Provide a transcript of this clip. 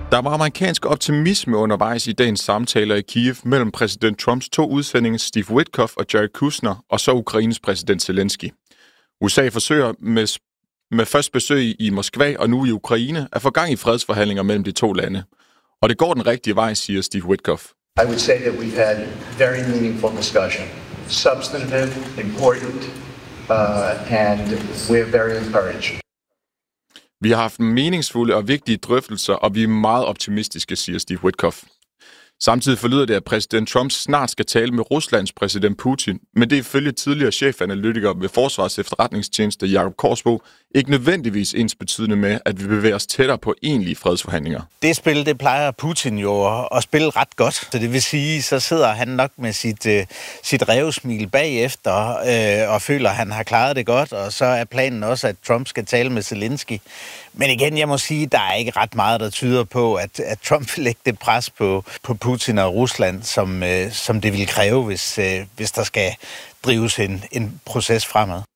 Der var amerikansk optimisme undervejs i dagens samtaler i Kiev mellem præsident Trumps to udsendinge Steve Witkoff og Jared Kushner, og så Ukraines præsident Zelensky. USA forsøger med først besøg i Moskva og nu i Ukraine at få gang i fredsforhandlinger mellem de to lande. Og det går den rigtige vej, siger Steve Witkoff. I would say that we've had very meaningful discussion, substantive, important, and we're very encouraged. Vi har haft meningsfulde og vigtige drøftelser, og vi er meget optimistiske, siger Steve Witkoff. Samtidig forlyder det, at præsident Trump snart skal tale med Ruslands præsident Putin, men det er ifølge tidligere chefanalytiker ved Forsvars Efterretningstjeneste Jakob Korsbo ikke nødvendigvis ensbetydende med, at vi bevæger os tættere på egentlige fredsforhandlinger. Det spil, det plejer Putin jo at spille ret godt. Så det vil sige, så sidder han nok med sit rævesmil bagefter og føler, at han har klaret det godt, og så er planen også, at Trump skal tale med Zelensky. Men igen, jeg må sige, der er ikke ret meget, der tyder på, at Trump vil lægge det pres på Putin og Rusland, som det vil kræve, hvis der skal drives en proces fremad.